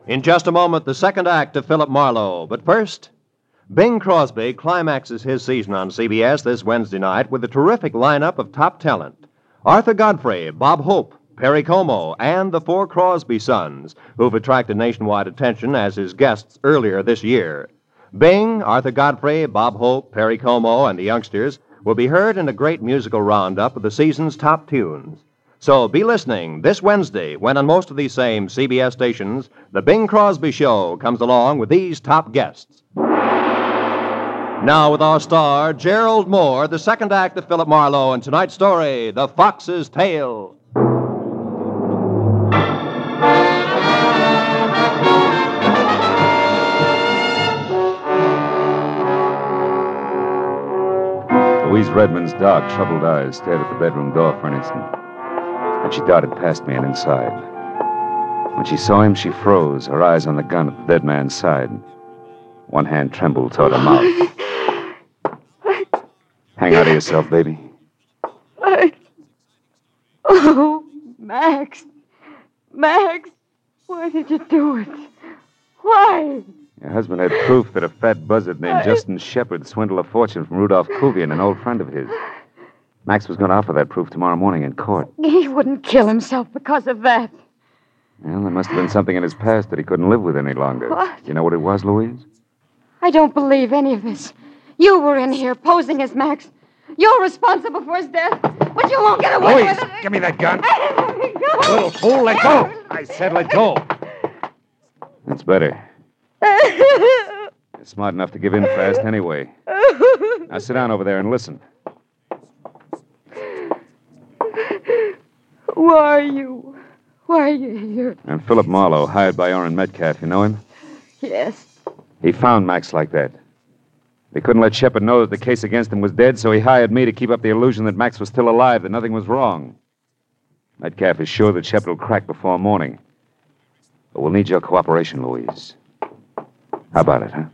In just a moment, the second act of Philip Marlowe. But first, Bing Crosby climaxes his season on CBS this Wednesday night with a terrific lineup of top talent. Arthur Godfrey, Bob Hope, Perry Como, and the four Crosby sons, who've attracted nationwide attention as his guests earlier this year. Bing, Arthur Godfrey, Bob Hope, Perry Como, and the youngsters will be heard in a great musical roundup of the season's top tunes. So be listening this Wednesday when on most of these same CBS stations, the Bing Crosby Show comes along with these top guests. Now with our star, Gerald Moore, the second act of Philip Marlowe, and tonight's story, The Fox's Tale. Louise Redmond's dark, troubled eyes stared at the bedroom door for an instant. Then she darted past me and inside. When she saw him, she froze, her eyes on the gun at the dead man's side. One hand trembled toward her mouth. Hang out of yourself, baby. Oh, Max. Max, why did you do it? Why? Your husband had proof that a fat buzzard named Justin Shepard swindled a fortune from Rudolph Kuvian, an old friend of his. Max was going to offer that proof tomorrow morning in court. He wouldn't kill himself because of that. Well, there must have been something in his past that he couldn't live with any longer. What? You know what it was, Louise? I don't believe any of this. You were in here posing as Max. You're responsible for his death, but you won't get away Louise, with it. give me that gun. Let me go. Little fool, let go. I said let go. That's better. You're smart enough to give in fast anyway. Now sit down over there and listen. Who are you? Why are you here? I'm Philip Marlowe, hired by Orrin Metcalf. You know him? Yes. He found Max like that. They couldn't let Shepard know that the case against him was dead, so he hired me to keep up the illusion that Max was still alive, that nothing was wrong. Metcalf is sure that Shepard will crack before morning. But we'll need your cooperation, Louise. How about it, huh?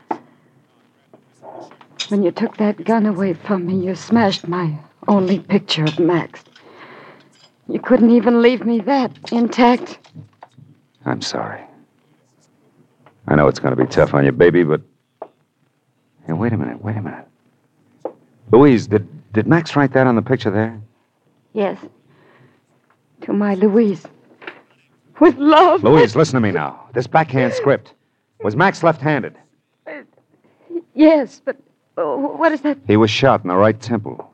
When you took that gun away from me, you smashed my only picture of Max. You couldn't even leave me that intact. I'm sorry. I know it's going to be tough on you, baby, but... Hey, wait a minute. Louise, did Max write that on the picture there? Yes. To my Louise. With love. Louise, listen to me now. This backhand script. Was Max left-handed? Yes, but what is that? He was shot in the right temple.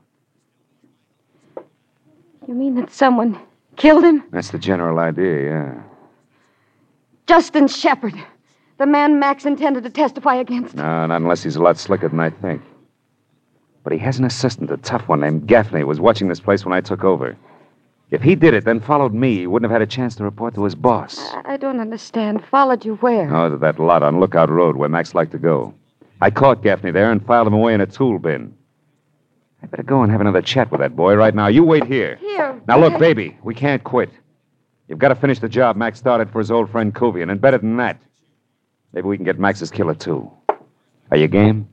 You mean that someone killed him? That's the general idea, yeah. Justin Shepard. The man Max intended to testify against. No, not unless he's a lot slicker than I think. But he has an assistant, a tough one named Gaffney, who was watching this place when I took over. If he did it, then followed me, he wouldn't have had a chance to report to his boss. I don't understand. Followed you where? Oh, to that lot on Lookout Road where Max liked to go. I caught Gaffney there and filed him away in a tool bin. I better go and have another chat with that boy right now. You wait here. Here. Now, look, baby, we can't quit. You've got to finish the job Max started for his old friend Kuvian, and better than that, maybe we can get Max's killer, too. Are you game?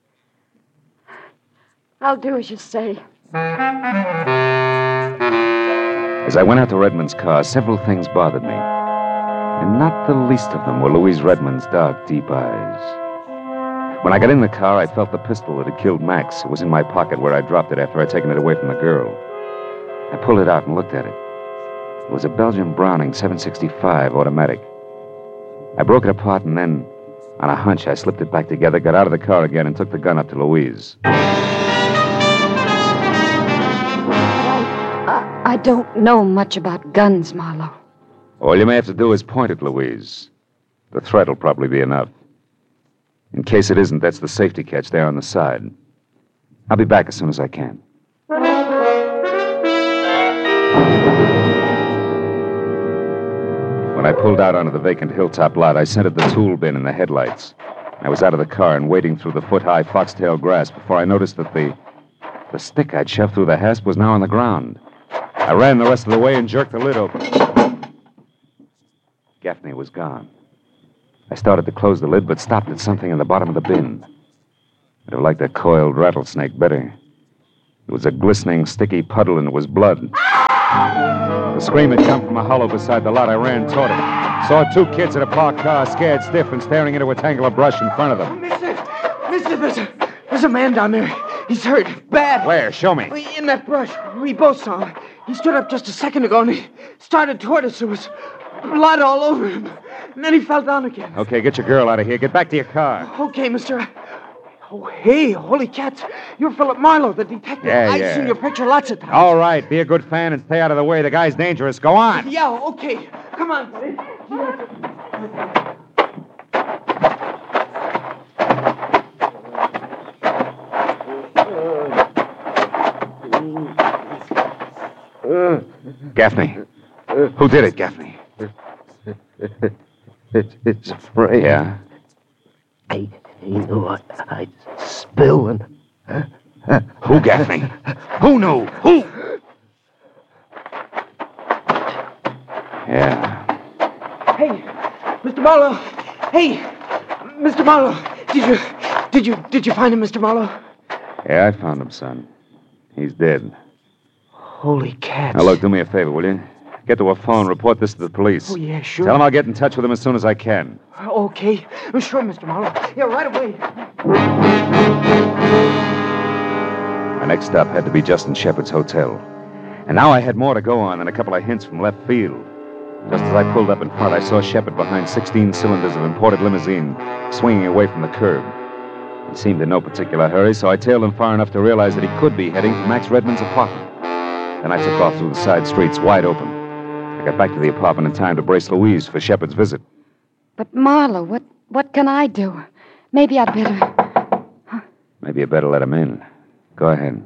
I'll do as you say. As I went out to Redmond's car, several things bothered me. And not the least of them were Louise Redmond's dark, deep eyes. When I got in the car, I felt the pistol that had killed Max. It was in my pocket where I dropped it after I'd taken it away from the girl. I pulled it out and looked at it. It was a Belgian Browning 765 automatic. I broke it apart and then, on a hunch, I slipped it back together, got out of the car again, and took the gun up to Louise. I don't know much about guns, Marlowe. All you may have to do is point it, Louise. The threat will probably be enough. In case it isn't, that's the safety catch there on the side. I'll be back as soon as I can. When I pulled out onto the vacant hilltop lot, I scented the tool bin in the headlights. I was out of the car and wading through the foot-high foxtail grass before I noticed that the stick I'd shoved through the hasp was now on the ground. I ran the rest of the way and jerked the lid open. Gaffney was gone. I started to close the lid, but stopped at something in the bottom of the bin. I'd have liked a coiled rattlesnake better. It was a glistening, sticky puddle, and it was blood. The scream had come from a hollow beside the lot. I ran toward it. Saw two kids in a parked car, scared stiff and staring into a tangle of brush in front of them. Mister, there's a man down there. He's hurt. Bad. Where? Show me. In that brush. We both saw him. He stood up just a second ago and he started toward us. There was blood all over him. And then he fell down again. Okay, get your girl out of here. Get back to your car. Okay, mister. Oh, hey, holy cats. You're Philip Marlowe, the detective. Yeah. I've seen your picture lots of times. All right, be a good fan and stay out of the way. The guy's dangerous. Go on. Yeah, okay. Come on, buddy. Gaffney. Who did it, Gaffney? It's Frank. Yeah? You know, I'd spill and... Who, Gaffney? Who knew? Who? Yeah. Hey, Mr. Marlowe. Hey, Mr. Marlowe. Did you find him, Mr. Marlowe? Yeah, I found him, son. He's dead. Holy cats. Now, look, do me a favor, will you? Get to a phone, report this to the police. Oh, yeah, sure. Tell them I'll get in touch with them as soon as I can. Okay. Sure, Mr. Marlowe. Yeah, right away. My next stop had to be Justin Shepard's hotel. And now I had more to go on than a couple of hints from left field. Just as I pulled up in front, I saw Shepard behind 16 cylinders of imported limousine, swinging away from the curb. He seemed in no particular hurry, so I tailed him far enough to realize that he could be heading for Max Redmond's apartment. Then I took off through the side streets, wide open. I got back to the apartment in time to brace Louise for Shepard's visit. But, Marlowe, what can I do? Maybe I'd better... Maybe you better let him in. Go ahead.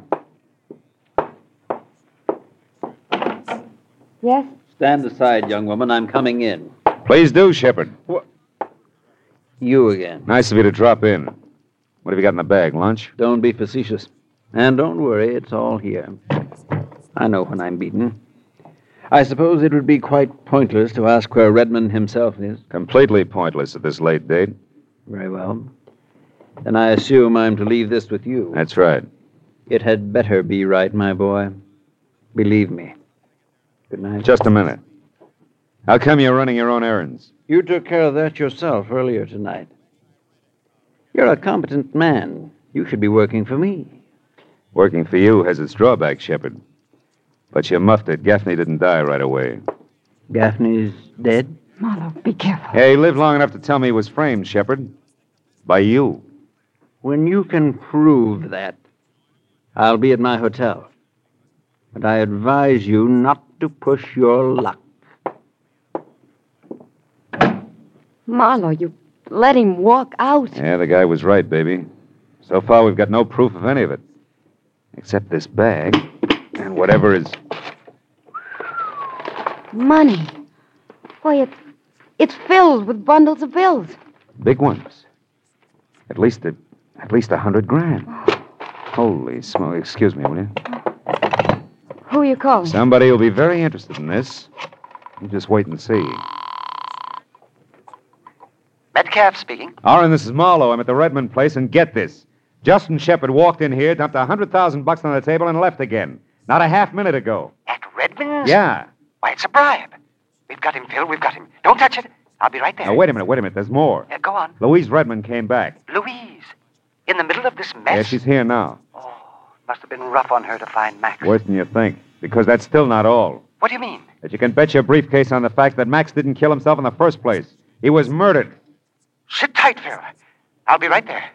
Yes? Stand aside, young woman. I'm coming in. Please do, Shepard. You again. Nice of you to drop in. What have you got in the bag, lunch? Don't be facetious. And don't worry, it's all here. I know when I'm beaten. I suppose it would be quite pointless to ask where Redmond himself is. Completely pointless at this late date. Very well. Then I assume I'm to leave this with you. That's right. It had better be right, my boy. Believe me. Good night. Just a minute. How come you're running your own errands? You took care of that yourself earlier tonight. You're a competent man. You should be working for me. Working for you has its drawbacks, Shepard. But you muffed it. Gaffney didn't die right away. Gaffney's dead? Marlowe, be careful. Yeah, he lived long enough to tell me he was framed, Shepard. By you. When you can prove that, I'll be at my hotel. But I advise you not to push your luck. Marlowe, you let him walk out. Yeah, the guy was right, baby. So far, we've got no proof of any of it. Except this bag and whatever is... Money. Why, it's filled with bundles of bills. Big ones. At least $100,000. Holy smoke. Excuse me, will you? Who are you calling? Somebody will be very interested in this. You just wait and see. Metcalf speaking. Aaron, this is Marlowe. I'm at the Redmond place, and get this. Justin Shepard walked in here, dumped $100,000 on the table, and left again. Not a half minute ago. At Redmond's? Yeah. Why, it's a bribe. We've got him, Phil. We've got him. Don't touch it. I'll be right there. Now, wait a minute. There's more. Go on. Louise Redmond came back. Louise. In the middle of this mess? Yeah, she's here now. Oh, must have been rough on her to find Max. Worse than you think. Because that's still not all. What do you mean? That you can bet your briefcase on the fact that Max didn't kill himself in the first place. He was murdered. Sit tight, Phil. I'll be right there.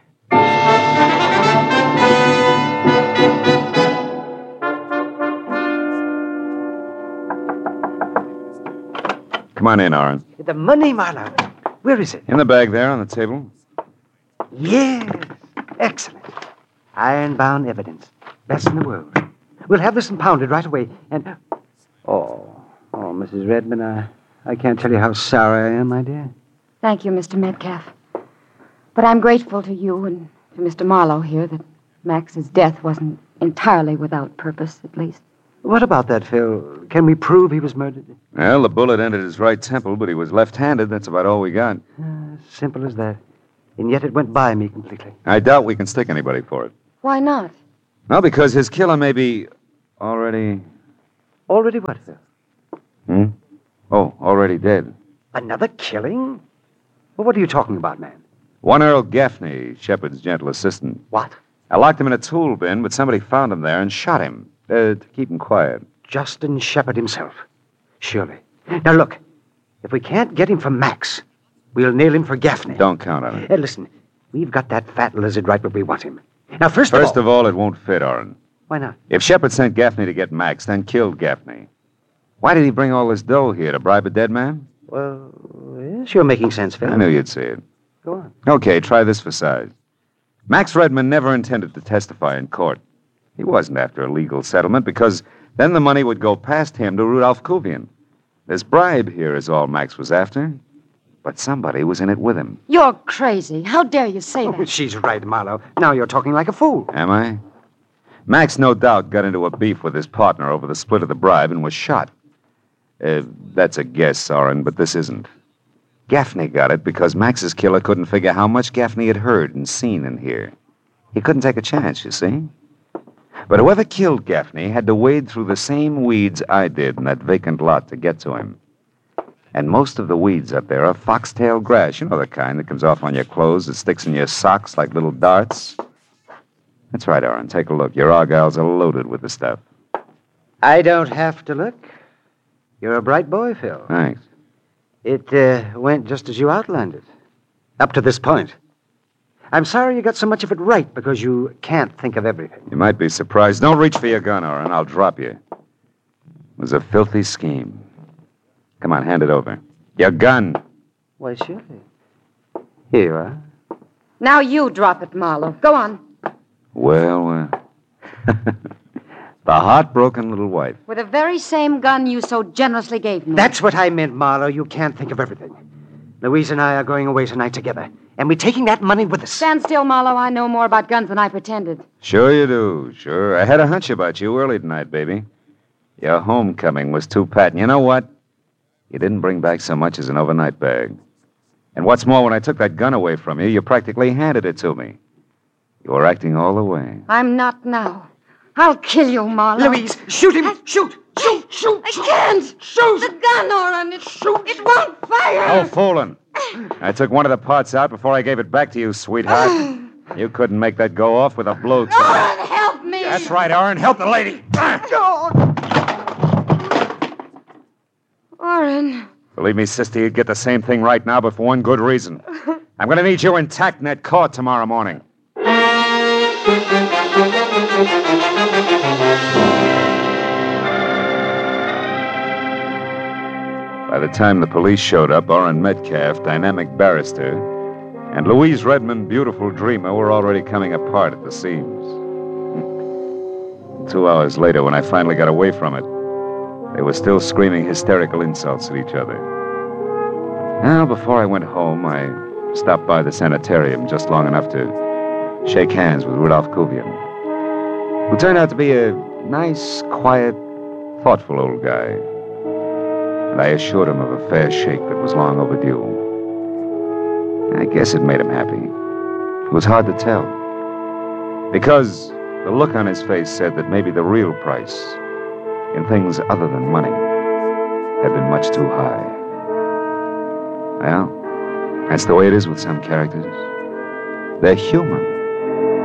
Come on in, Aaron. The money, Marlowe. Where is it? In the bag there on the table. Yes. Excellent. Iron-bound evidence. Best in the world. We'll have this impounded right away, and... Oh, Mrs. Redmond, I can't tell you how sorry I am, my dear. Thank you, Mr. Metcalf. But I'm grateful to you and to Mr. Marlowe here that Max's death wasn't entirely without purpose, at least. What about that, Phil? Can we prove he was murdered? Well, the bullet entered his right temple, but he was left-handed. That's about all we got. Simple as that. And yet it went by me completely. I doubt we can stick anybody for it. Why not? No, because his killer may be already Already what, Phil? Oh, already dead. Another killing? Well, what are you talking about, man? One Earl Gaffney, Shepard's gentle assistant. What? I locked him in a tool bin, but somebody found him there and shot him to keep him quiet. Justin Shepard himself. Surely. Now, look. If we can't get him for Max, we'll nail him for Gaffney. Don't count on it. Listen, we've got that fat lizard right where we want him. Now, first of all, it won't fit, Orrin. Why not? If Shepard sent Gaffney to get Max, then killed Gaffney, why did he bring all this dough here, to bribe a dead man? Well, yes, you're making sense, Phil. I knew you'd see it. Go on. Okay, try this for size. Max Redmond never intended to testify in court. He wasn't after a legal settlement because then the money would go past him to Rudolph Kuvian. This bribe here is all Max was after, but somebody was in it with him. You're crazy. How dare you say Oh, that? she's right, Marlowe. Now you're talking like a fool. Am I? Max, no doubt, got into a beef with his partner over the split of the bribe and was shot. That's a guess, Orrin, but this isn't. Gaffney got it because Max's killer couldn't figure how much Gaffney had heard and seen in here. He couldn't take a chance, you see? But whoever killed Gaffney had to wade through the same weeds I did in that vacant lot to get to him. And most of the weeds up there are foxtail grass. You know the kind that comes off on your clothes, that sticks in your socks like little darts? That's right, Orrin. Take a look. Your argyles are loaded with the stuff. I don't have to look. You're a bright boy, Phil. Thanks. It went just as you outlined it. Up to this point. I'm sorry you got so much of it right because you can't think of everything. You might be surprised. Don't reach for your gun, Orrin. I'll drop you. It was a filthy scheme. Come on, hand it over. Your gun. Why, surely. Here you are. Now you drop it, Marlowe. Go on. Well, the heartbroken little wife. With the very same gun you so generously gave me. That's what I meant, Marlowe. You can't think of everything. Louise and I are going away tonight together, and we're taking that money with us. Stand still, Marlowe. I know more about guns than I pretended. Sure you do, sure. I had a hunch about you early tonight, baby. Your homecoming was too pat, and you know what? You didn't bring back so much as an overnight bag. And what's more, when I took that gun away from you, you practically handed it to me. You were acting all the way. I'm not now. I'll kill you, Marlowe. Louise, shoot him! Shoot! Shoot! I can't! Shoot! The gun, Orrin! It won't fire! No fooling. I took one of the parts out before I gave it back to you, sweetheart. You couldn't make that go off with a blow to it. Orrin, help me! That's right, Orrin. Help the lady. Orrin. Believe me, sister, you'd get the same thing right now, but for one good reason. I'm going to need you intact in that court tomorrow morning. By the time the police showed up, Orrin Metcalf, dynamic barrister, and Louise Redmond, beautiful dreamer, were already coming apart at the seams. 2 hours later, when I finally got away from it, they were still screaming hysterical insults at each other. Now, before I went home, I stopped by the sanitarium just long enough to shake hands with Rudolph Kuvian, who turned out to be a nice, quiet, thoughtful old guy. And I assured him of a fair shake that was long overdue. I guess it made him happy. It was hard to tell, because the look on his face said that maybe the real price in things other than money had been much too high. Well, that's the way it is with some characters. They're human.